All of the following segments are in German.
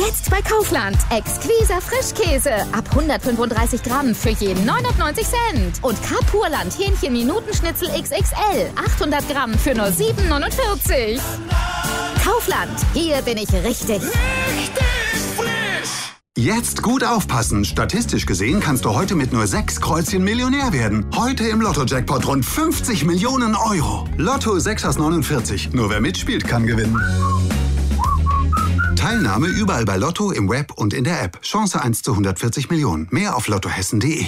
Jetzt bei Kaufland. Exquiser Frischkäse. Ab 135 Gramm für je 99 Cent. Und Kapurland Hähnchen-Minutenschnitzel XXL. 800 Gramm für nur 7,49. Kaufland. Hier bin ich richtig. Jetzt gut aufpassen. Statistisch gesehen kannst du heute mit nur 6 Kreuzchen Millionär werden. Heute im Lotto-Jackpot rund 50 Millionen Euro. Lotto 6 aus 49. Nur wer mitspielt, kann gewinnen. Teilnahme überall bei Lotto, im Web und in der App. Chance 1 zu 140 Millionen. Mehr auf lottohessen.de.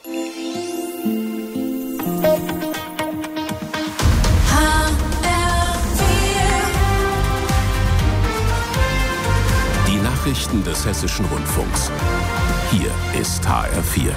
Nachrichten des Hessischen Rundfunks. Hier ist HR4.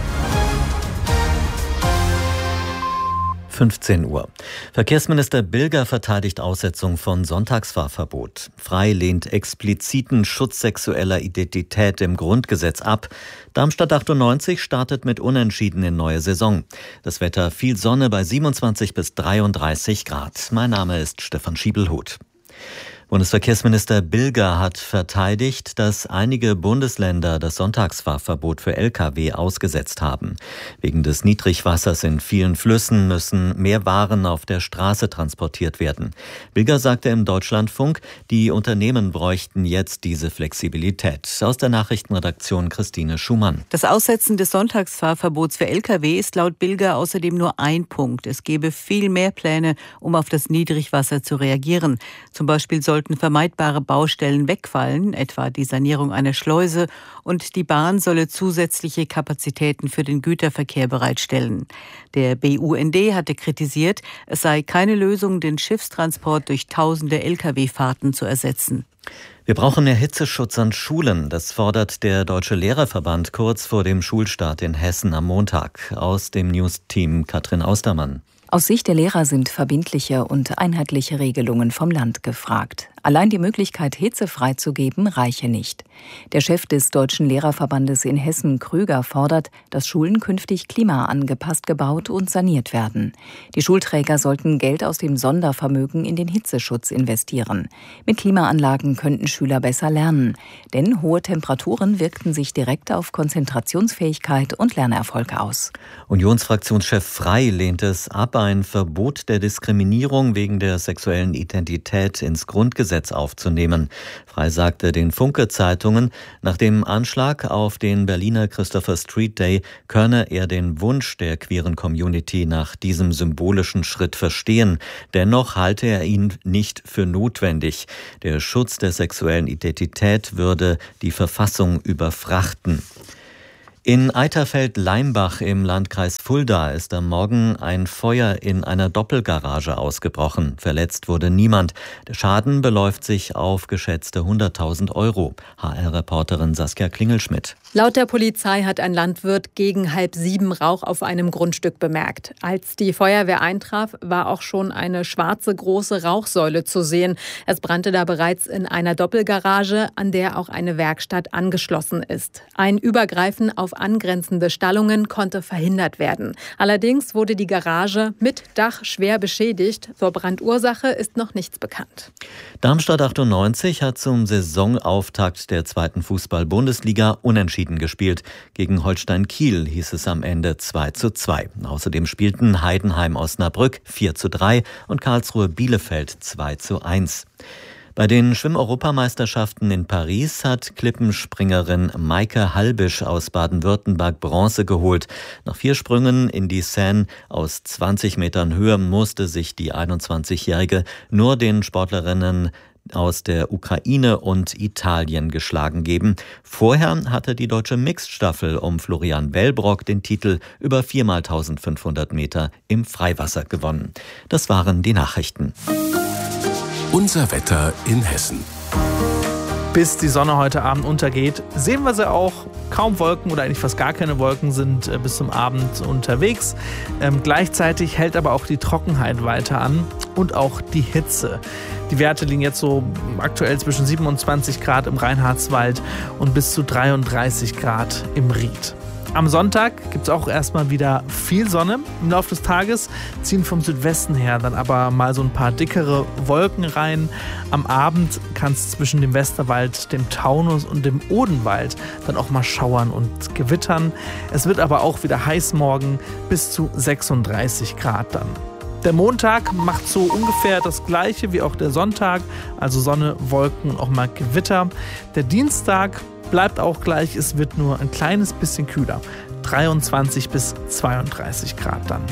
15 Uhr. Verkehrsminister Bilger verteidigt Aussetzung von Sonntagsfahrverbot. Frei lehnt expliziten Schutz sexueller Identität im Grundgesetz ab. Darmstadt 98 startet mit Unentschieden in neue Saison. Das Wetter: viel Sonne bei 27 bis 33 Grad. Mein Name ist Stefan Schiebelhuth. Bundesverkehrsminister Bilger hat verteidigt, dass einige Bundesländer das Sonntagsfahrverbot für Lkw ausgesetzt haben. Wegen des Niedrigwassers in vielen Flüssen müssen mehr Waren auf der Straße transportiert werden. Bilger sagte im Deutschlandfunk, die Unternehmen bräuchten jetzt diese Flexibilität. Aus der Nachrichtenredaktion Christine Schumann. Das Aussetzen des Sonntagsfahrverbots für Lkw ist laut Bilger außerdem nur ein Punkt. Es gebe viel mehr Pläne, um auf das Niedrigwasser zu reagieren. Zum Beispiel sollten vermeidbare Baustellen wegfallen, etwa die Sanierung einer Schleuse, und die Bahn solle zusätzliche Kapazitäten für den Güterverkehr bereitstellen. Der BUND hatte kritisiert, es sei keine Lösung, den Schiffstransport durch tausende Lkw-Fahrten zu ersetzen. Wir brauchen mehr Hitzeschutz an Schulen. Das fordert der Deutsche Lehrerverband kurz vor dem Schulstart in Hessen am Montag. Aus dem News-Team Katrin Austermann. Aus Sicht der Lehrer sind verbindliche und einheitliche Regelungen vom Land gefragt. Allein die Möglichkeit, Hitze freizugeben, reiche nicht. Der Chef des Deutschen Lehrerverbandes in Hessen, Krüger, fordert, dass Schulen künftig klimaangepasst gebaut und saniert werden. Die Schulträger sollten Geld aus dem Sondervermögen in den Hitzeschutz investieren. Mit Klimaanlagen könnten Schüler besser lernen, denn hohe Temperaturen wirkten sich direkt auf Konzentrationsfähigkeit und Lernerfolg aus. Unionsfraktionschef Frey lehnt es ab, ein Verbot der Diskriminierung wegen der sexuellen Identität ins Grundgesetz aufzunehmen. Frey sagte den Funke-Zeitungen, nach dem Anschlag auf den Berliner Christopher Street Day könne er den Wunsch der queeren Community nach diesem symbolischen Schritt verstehen. Dennoch halte er ihn nicht für notwendig. Der Schutz der sexuellen Identität würde die Verfassung überfrachten. In Eiterfeld-Leimbach im Landkreis Fulda ist am Morgen ein Feuer in einer Doppelgarage ausgebrochen. Verletzt wurde niemand. Der Schaden beläuft sich auf geschätzte 100.000 Euro. HR-Reporterin Saskia Klingelschmidt. Laut der Polizei hat ein Landwirt gegen 6:30 Rauch auf einem Grundstück bemerkt. Als die Feuerwehr eintraf, war auch schon eine schwarze große Rauchsäule zu sehen. Es brannte da bereits in einer Doppelgarage, an der auch eine Werkstatt angeschlossen ist. Ein Übergreifen auf angrenzende Stallungen konnte verhindert werden. Allerdings wurde die Garage mit Dach schwer beschädigt. Zur Brandursache ist noch nichts bekannt. Darmstadt 98 hat zum Saisonauftakt der 2. Fußball-Bundesliga unentschieden gespielt. Gegen Holstein Kiel hieß es am Ende 2:2. Außerdem spielten Heidenheim-Osnabrück 4:3 und Karlsruhe Bielefeld 2:1. Bei den Schwimm-Europameisterschaften in Paris hat Klippenspringerin Maike Halbisch aus Baden-Württemberg Bronze geholt. Nach 4 Sprüngen in die Seine aus 20 Metern Höhe musste sich die 21-Jährige nur den Sportlerinnen aus der Ukraine und Italien geschlagen geben. Vorher hatte die deutsche Mixed-Staffel um Florian Wellbrock den Titel über 4x1500 Meter im Freiwasser gewonnen. Das waren die Nachrichten. Unser Wetter in Hessen. Bis die Sonne heute Abend untergeht, sehen wir sie auch. Kaum Wolken oder eigentlich fast gar keine Wolken sind bis zum Abend unterwegs. Gleichzeitig hält aber auch die Trockenheit weiter an und auch die Hitze. Die Werte liegen jetzt so aktuell zwischen 27 Grad im Reinhardswald und bis zu 33 Grad im Ried. Am Sonntag gibt es auch erstmal wieder viel Sonne. Im Laufe des Tages ziehen vom Südwesten her dann aber mal so ein paar dickere Wolken rein. Am Abend kann es zwischen dem Westerwald, dem Taunus und dem Odenwald dann auch mal schauern und gewittern. Es wird aber auch wieder heiß morgen, bis zu 36 Grad dann. Der Montag macht so ungefähr das Gleiche wie auch der Sonntag, also Sonne, Wolken und auch mal Gewitter. Der Dienstag bleibt auch gleich, es wird nur ein kleines bisschen kühler. 23 bis 32 Grad dann.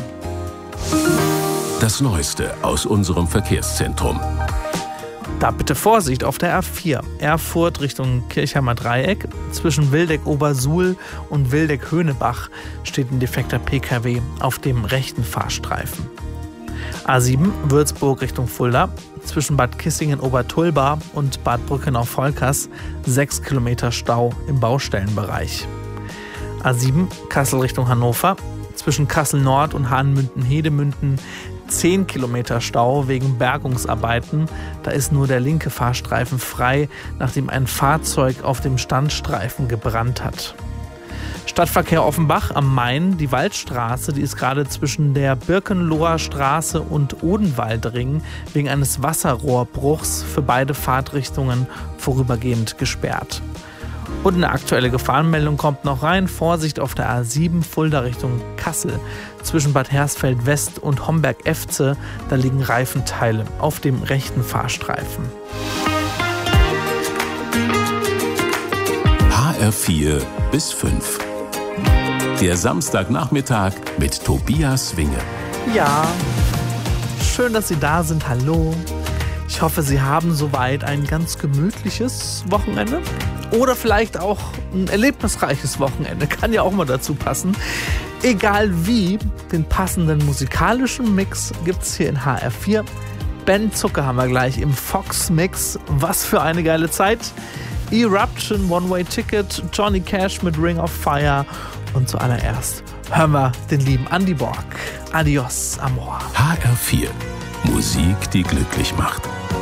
Das Neueste aus unserem Verkehrszentrum. Da bitte Vorsicht auf der A4. Erfurt Richtung Kirchheimer Dreieck. Zwischen Wildeck-Obersuhl und Wildeck-Höhnebach steht ein defekter Pkw auf dem rechten Fahrstreifen. A7 Würzburg Richtung Fulda. Zwischen Bad Kissingen-Obertulba und Bad Brückenau-Volkers 6 Kilometer Stau im Baustellenbereich. A7 Kassel Richtung Hannover. Zwischen Kassel Nord und Hahnemünden-Hedemünden 10 Kilometer Stau wegen Bergungsarbeiten. Da ist nur der linke Fahrstreifen frei, nachdem ein Fahrzeug auf dem Standstreifen gebrannt hat. Stadtverkehr Offenbach am Main, die Waldstraße, die ist gerade zwischen der Birkenloher Straße und Odenwaldring wegen eines Wasserrohrbruchs für beide Fahrtrichtungen vorübergehend gesperrt. Und eine aktuelle Gefahrenmeldung kommt noch rein. Vorsicht auf der A7 Fulda Richtung Kassel. Zwischen Bad Hersfeld West und Homberg-Efze, da liegen Reifenteile auf dem rechten Fahrstreifen. HR4 bis 5. Der Samstagnachmittag mit Tobias Winge. Ja, schön, dass Sie da sind. Hallo. Ich hoffe, Sie haben soweit ein ganz gemütliches Wochenende. Oder vielleicht auch ein erlebnisreiches Wochenende. Kann ja auch mal dazu passen. Egal wie, den passenden musikalischen Mix gibt es hier in HR4. Ben Zucker haben wir gleich im Fox-Mix. Was für eine geile Zeit. Eruption, One-Way Ticket, Johnny Cash mit Ring of Fire. Und zuallererst hören wir den lieben Andy Borg. Adios, Amor. HR4. Musik, die glücklich macht.